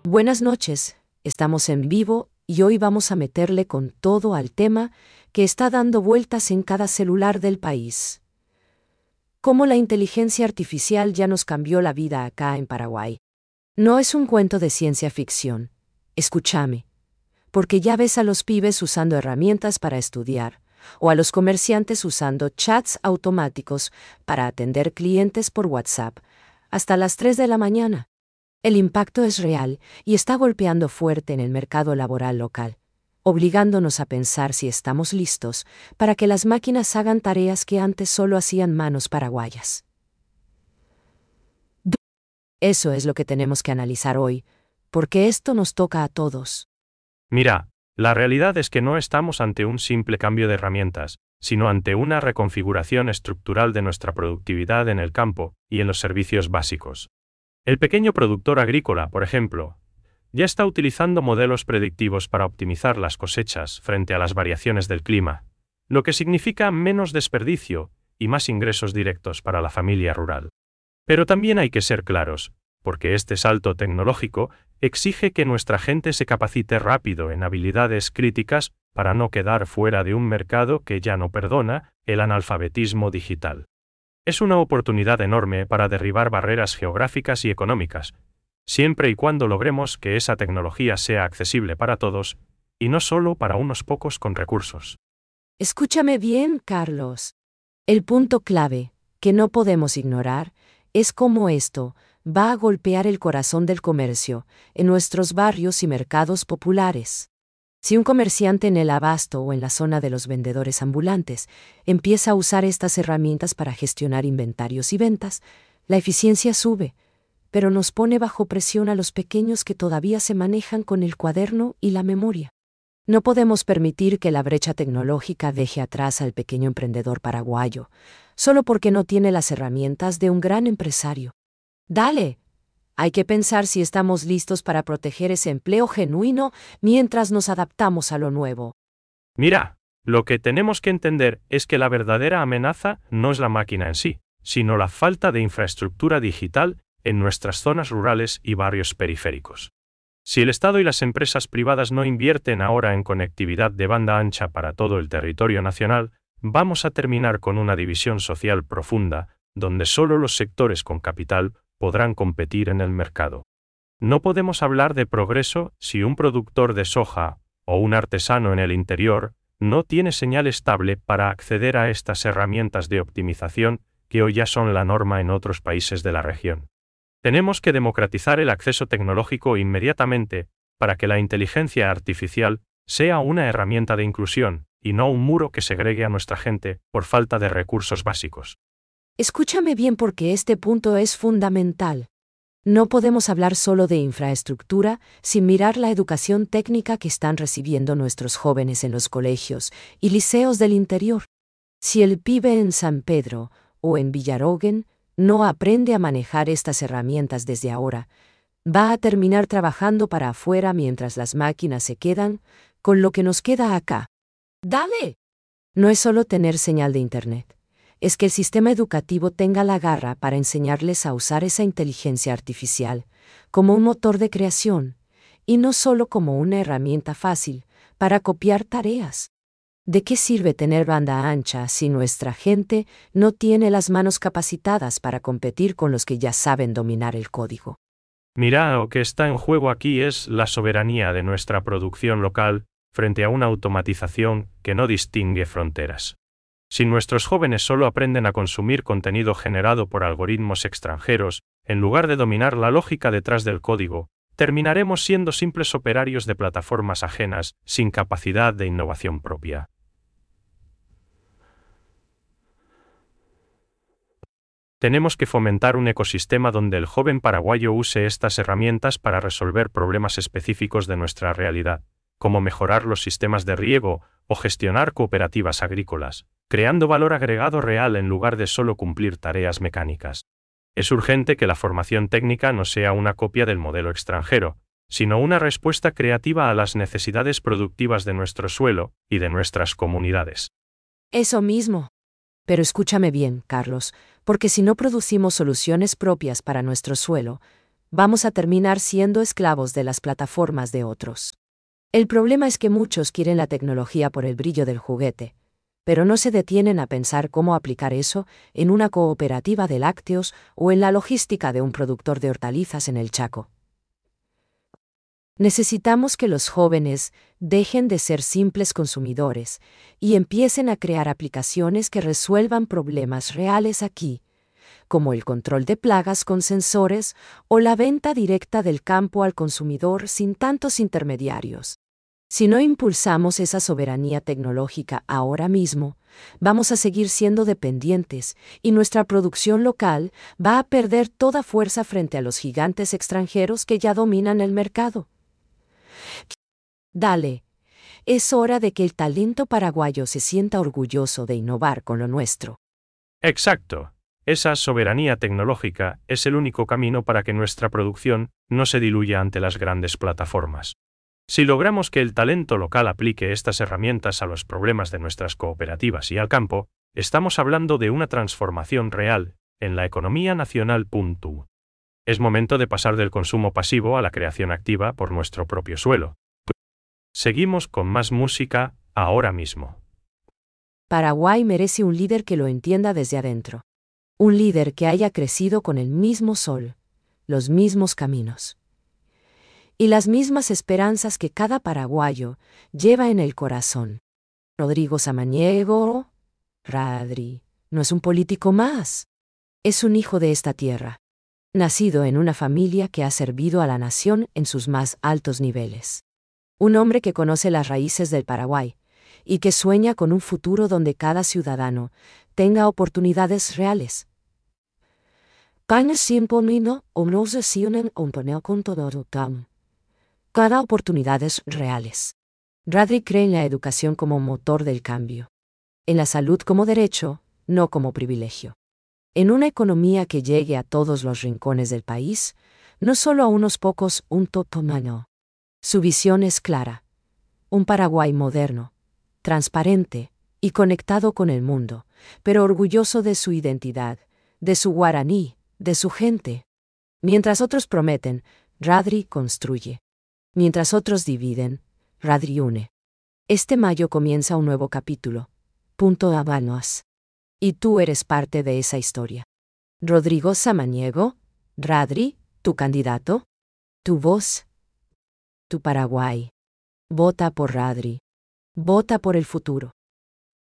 Buenas noches, estamos en vivo y hoy vamos a meterle con todo al tema que está dando vueltas en cada celular del país. Cómo la inteligencia artificial ya nos cambió la vida acá en Paraguay. No es un cuento de ciencia ficción. Escúchame, porque ya ves a los pibes usando herramientas para estudiar, o a los comerciantes usando chats automáticos para atender clientes por WhatsApp, hasta las 3 de la mañana. El impacto es real y está golpeando fuerte en el mercado laboral local, obligándonos a pensar si estamos listos para que las máquinas hagan tareas que antes solo hacían manos paraguayas. Eso es lo que tenemos que analizar hoy, porque esto nos toca a todos. Mira, la realidad es que no estamos ante un simple cambio de herramientas, sino ante una reconfiguración estructural de nuestra productividad en el campo y en los servicios básicos. El pequeño productor agrícola, por ejemplo, ya está utilizando modelos predictivos para optimizar las cosechas frente a las variaciones del clima, lo que significa menos desperdicio y más ingresos directos para la familia rural. Pero también hay que ser claros, porque este salto tecnológico exige que nuestra gente se capacite rápido en habilidades críticas para no quedar fuera de un mercado que ya no perdona el analfabetismo digital. Es una oportunidad enorme para derribar barreras geográficas y económicas, siempre y cuando logremos que esa tecnología sea accesible para todos, y no solo para unos pocos con recursos. Escúchame bien, Carlos. El punto clave, que no podemos ignorar, es cómo esto va a golpear el corazón del comercio en nuestros barrios y mercados populares. Si un comerciante en el abasto o en la zona de los vendedores ambulantes empieza a usar estas herramientas para gestionar inventarios y ventas, la eficiencia sube, pero nos pone bajo presión a los pequeños que todavía se manejan con el cuaderno y la memoria. No podemos permitir que la brecha tecnológica deje atrás al pequeño emprendedor paraguayo, solo porque no tiene las herramientas de un gran empresario. ¡Dale! Hay que pensar si estamos listos para proteger ese empleo genuino mientras nos adaptamos a lo nuevo. Mira, lo que tenemos que entender es que la verdadera amenaza no es la máquina en sí, sino la falta de infraestructura digital en nuestras zonas rurales y barrios periféricos. Si el Estado y las empresas privadas no invierten ahora en conectividad de banda ancha para todo el territorio nacional, vamos a terminar con una división social profunda, donde solo los sectores con capital podrán competir en el mercado. No podemos hablar de progreso si un productor de soja o un artesano en el interior no tiene señal estable para acceder a estas herramientas de optimización que hoy ya son la norma en otros países de la región. Tenemos que democratizar el acceso tecnológico inmediatamente para que la inteligencia artificial sea una herramienta de inclusión y no un muro que segregue a nuestra gente por falta de recursos básicos. Escúchame bien porque este punto es fundamental. No podemos hablar solo de infraestructura sin mirar la educación técnica que están recibiendo nuestros jóvenes en los colegios y liceos del interior. Si el pibe en San Pedro o en Villaroguen no aprende a manejar estas herramientas desde ahora, va a terminar trabajando para afuera mientras las máquinas se quedan con lo que nos queda acá. ¡Dale! No es solo tener señal de Internet. Es que el sistema educativo tenga la garra para enseñarles a usar esa inteligencia artificial como un motor de creación, y no solo como una herramienta fácil para copiar tareas. ¿De qué sirve tener banda ancha si nuestra gente no tiene las manos capacitadas para competir con los que ya saben dominar el código? Mira, lo que está en juego aquí es la soberanía de nuestra producción local frente a una automatización que no distingue fronteras. Si nuestros jóvenes solo aprenden a consumir contenido generado por algoritmos extranjeros, en lugar de dominar la lógica detrás del código, terminaremos siendo simples operarios de plataformas ajenas, sin capacidad de innovación propia. Tenemos que fomentar un ecosistema donde el joven paraguayo use estas herramientas para resolver problemas específicos de nuestra realidad, como mejorar los sistemas de riego o gestionar cooperativas agrícolas, creando valor agregado real en lugar de solo cumplir tareas mecánicas. Es urgente que la formación técnica no sea una copia del modelo extranjero, sino una respuesta creativa a las necesidades productivas de nuestro suelo y de nuestras comunidades. Eso mismo. Pero escúchame bien, Carlos, porque si no producimos soluciones propias para nuestro suelo, vamos a terminar siendo esclavos de las plataformas de otros. El problema es que muchos quieren la tecnología por el brillo del juguete, pero no se detienen a pensar cómo aplicar eso en una cooperativa de lácteos o en la logística de un productor de hortalizas en el Chaco. Necesitamos que los jóvenes dejen de ser simples consumidores y empiecen a crear aplicaciones que resuelvan problemas reales aquí, como el control de plagas con sensores o la venta directa del campo al consumidor sin tantos intermediarios. Si no impulsamos esa soberanía tecnológica ahora mismo, vamos a seguir siendo dependientes y nuestra producción local va a perder toda fuerza frente a los gigantes extranjeros que ya dominan el mercado. Dale, es hora de que el talento paraguayo se sienta orgulloso de innovar con lo nuestro. Exacto. Esa soberanía tecnológica es el único camino para que nuestra producción no se diluya ante las grandes plataformas. Si logramos que el talento local aplique estas herramientas a los problemas de nuestras cooperativas y al campo, estamos hablando de una transformación real en la economía nacional. Es momento de pasar del consumo pasivo a la creación activa por nuestro propio suelo. Seguimos con más música ahora mismo. Paraguay merece un líder que lo entienda desde adentro. Un líder que haya crecido con el mismo sol, los mismos caminos y las mismas esperanzas que cada paraguayo lleva en el corazón. Rodrigo Samaniego, Radri, no es un político más. Es un hijo de esta tierra, nacido en una familia que ha servido a la nación en sus más altos niveles. Un hombre que conoce las raíces del Paraguay y que sueña con un futuro donde cada ciudadano tenga oportunidades reales. Cada oportunidades reales. Radri cree en la educación como motor del cambio. En la salud como derecho, no como privilegio. En una economía que llegue a todos los rincones del país, no solo a unos pocos, un totomano. Su visión es clara. Un Paraguay moderno, transparente y conectado con el mundo, pero orgulloso de su identidad, de su guaraní, de su gente. Mientras otros prometen, Radri construye. Mientras otros dividen, Radri une. Este mayo comienza un nuevo capítulo. Habanos. Y tú eres parte de esa historia. Rodrigo Samaniego, Radri, tu candidato, tu voz, tu Paraguay. Vota por Radri. Vota por el futuro.